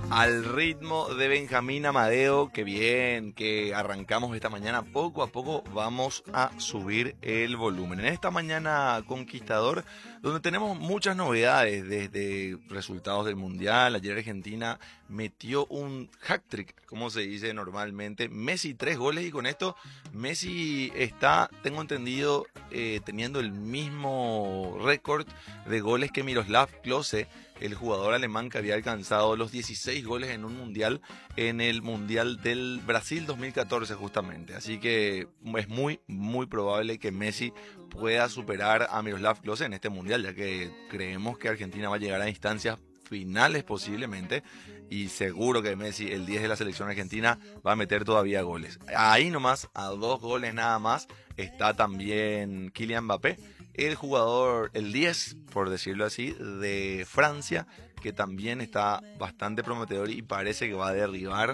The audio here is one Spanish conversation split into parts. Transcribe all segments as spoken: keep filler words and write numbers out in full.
Al ritmo de Benjamín Amadeo, que bien, que arrancamos esta mañana, poco a poco vamos a subir el volumen. En esta mañana conquistador, donde tenemos muchas novedades desde resultados del Mundial. Ayer Argentina metió un hat-trick, como se dice normalmente. Messi tres goles y con esto Messi está, tengo entendido, eh, teniendo el mismo récord de goles que Miroslav Klose, el jugador alemán que había alcanzado los dieciséis goles en un mundial, en el Mundial del Brasil dos mil catorce justamente. Así que es muy, muy probable que Messi pueda superar a Miroslav Klose en este mundial, ya que creemos que Argentina va a llegar a instancias finales posiblemente, y seguro que Messi, el diez de la selección argentina, va a meter todavía goles. Ahí nomás, a dos goles nada más, está también Kylian Mbappé, el jugador, el diez, por decirlo así, de Francia, que también está bastante prometedor y parece que va a derribar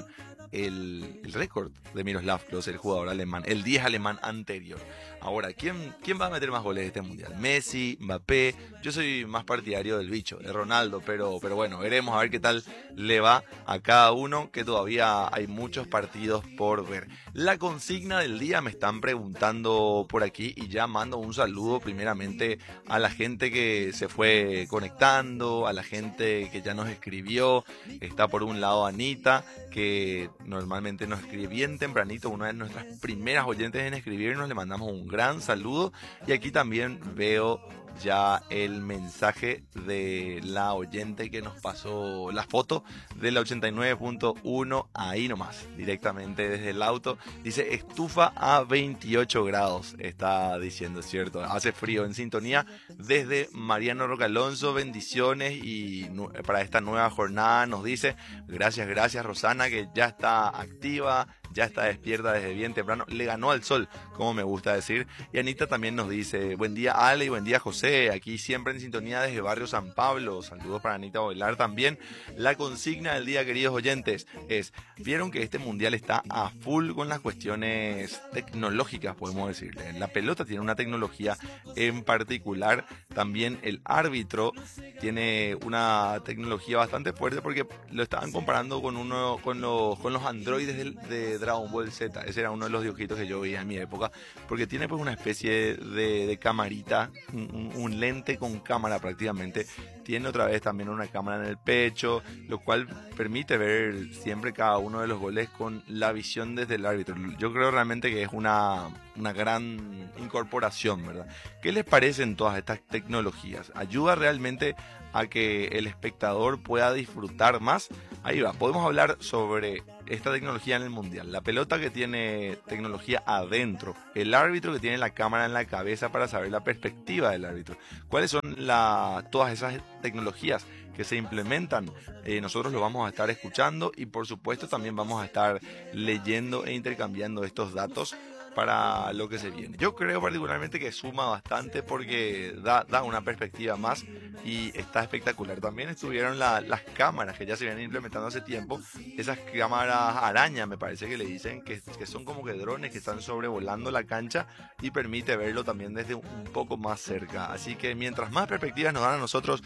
el, el récord de Miroslav Klose, el jugador alemán, el diez alemán anterior. Ahora, ¿quién, ¿quién va a meter más goles de este mundial? Messi, Mbappé. Yo soy más partidario del bicho, de Ronaldo, pero, pero bueno, veremos a ver qué tal le va a cada uno, que todavía hay muchos partidos por ver. La consigna del día me están preguntando por aquí, y ya mando un saludo primeramente a la gente que se fue conectando, a la gente que ya nos escribió. Está por un lado Anita, que normalmente nos escribe bien tempranito, una de nuestras primeras oyentes en escribirnos, le mandamos un gran saludo. Y aquí también veo ya el mensaje de la oyente que nos pasó la foto de la ochenta y nueve punto uno, ahí nomás, directamente desde el auto. Dice estufa a veintiocho grados, está diciendo, ¿cierto? Hace frío. En sintonía desde Mariano Roca Alonso, bendiciones y para esta nueva jornada nos dice, gracias, gracias Rosana, que ya está activa, ya está despierta desde bien temprano, le ganó al sol, como me gusta decir. Y Anita también nos dice, buen día Ale y buen día José, aquí siempre en sintonía desde Barrio San Pablo. Saludos para Anita Boilar también. La consigna del día, queridos oyentes, es, vieron que este mundial está a full con las cuestiones tecnológicas, podemos decirle. La pelota tiene una tecnología en particular, también el árbitro tiene una tecnología bastante fuerte, porque lo estaban comparando con uno con los, con los androides de, de Dragon Ball Z. Ese era uno de los dibujitos que yo veía en mi época, porque tiene pues una especie de, de camarita, un, un lente con cámara prácticamente. Tiene otra vez también una cámara en el pecho, lo cual permite ver siempre cada uno de los goles con la visión desde el árbitro. Yo creo realmente que es una, una gran incorporación, ¿verdad? ¿Qué les parecen todas estas tecnologías? ¿Ayuda realmente a que el espectador pueda disfrutar más? Ahí va, podemos hablar sobre esta tecnología en el mundial. La pelota, que tiene tecnología adentro. El árbitro, que tiene la cámara en la cabeza para saber la perspectiva del árbitro. ¿Cuáles son la, todas esas tecnologías que se implementan? Eh, nosotros lo vamos a estar escuchando, y por supuesto también vamos a estar leyendo e intercambiando estos datos para lo que se viene. Yo creo particularmente que suma bastante, porque da, da una perspectiva más y está espectacular. También estuvieron la, las cámaras que ya se vienen implementando hace tiempo, esas cámaras araña, me parece que le dicen, que, que son como que drones que están sobrevolando la cancha y permite verlo también desde un poco más cerca. Así que mientras más perspectivas nos dan a nosotros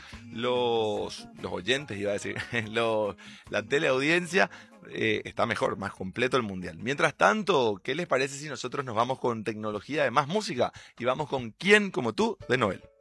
los, los oyentes, iba a decir, los, la teleaudiencia, Eh, está mejor, más completo el mundial. Mientras tanto, ¿qué les parece si nosotros nos vamos con tecnología de más música y vamos con ¿Quién como tú? De Noel.